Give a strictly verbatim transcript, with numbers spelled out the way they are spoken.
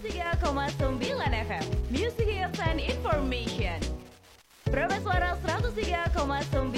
tiga koma sembilan F M Music Hits and Information. Prima Suara seratus tiga koma sembilan